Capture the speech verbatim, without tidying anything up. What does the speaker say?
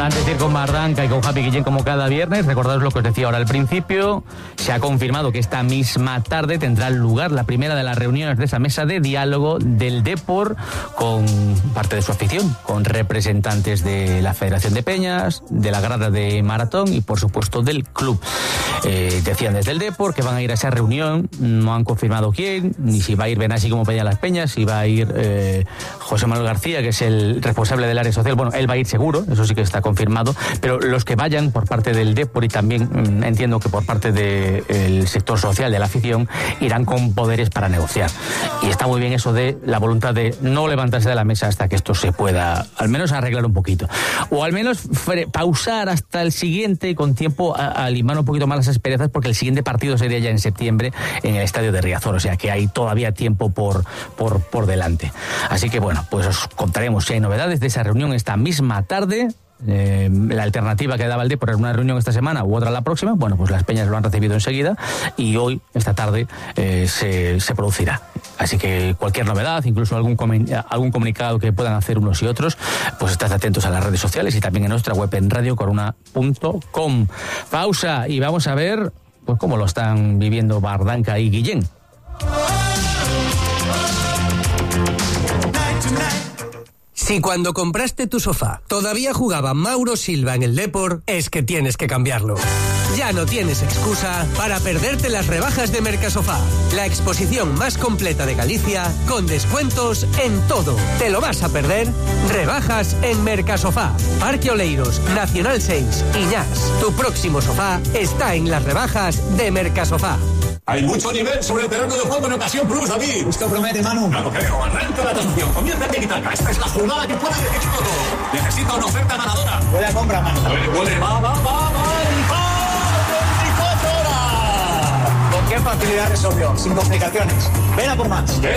Antes de ir con Bardanca y con Javi Guillén como cada viernes, recordaros lo que os decía ahora al principio. Se ha confirmado que esta misma tarde tendrá lugar la primera de las reuniones de esa mesa de diálogo del Depor con parte de su afición, con representantes de la Federación de Peñas, de la grada de maratón y por supuesto del club. Eh, decían desde el Depor que van a ir a esa reunión, no han confirmado quién, ni si va a ir Benassi como pedían las Peñas, si va a ir eh, José Manuel García, que es el responsable del área social. Bueno, él va a ir seguro, eso sí que está confirmado, pero los que vayan por parte del Depor y también mmm, entiendo que por parte del sector social, de la afición, irán con poderes para negociar. Y está muy bien eso de la voluntad de no levantarse de la mesa hasta que esto se pueda al menos arreglar un poquito, o al menos fre- pausar hasta el siguiente con tiempo a, a limar un poquito más las asperezas, porque el siguiente partido sería ya en septiembre en el estadio de Riazor, o sea que hay todavía tiempo por, por, por delante. Así que bueno, pues os contaremos si hay novedades de esa reunión esta misma tarde. Eh, la alternativa que daba el Depor era una reunión esta semana u otra la próxima. Bueno, pues las Peñas lo han recibido enseguida y hoy, esta tarde, eh, se, se producirá. Así que cualquier novedad, incluso algún, comen- algún comunicado que puedan hacer unos y otros, pues estad atentos a las redes sociales y también en nuestra web en radio corona punto com. Pausa y vamos a ver pues cómo lo están viviendo Bardanca y Guillén. Si cuando compraste tu sofá todavía jugaba Mauro Silva en el Depor, es que tienes que cambiarlo. Ya no tienes excusa para perderte las rebajas de Mercasofá, la exposición más completa de Galicia, con descuentos en todo. ¿Te lo vas a perder? Rebajas en Mercasofá, Parque Oleiros, Nacional seis, Iñás. Tu próximo sofá está en las rebajas de Mercasofá. Hay mucho nivel sobre el terreno de juego en Ocasión Plus, David. Esto promete, Manu. No lo creo. Arranca la transmisión. Comienza el tiki-taka. Esta es la jugada que puede decidir todo. Necesita una oferta ganadora. Huele a compra, Manu. Huele, huele. Va, va, va, va. veinticuatro horas. Con qué facilidad resolvió, sin complicaciones. Ven a por más. Ven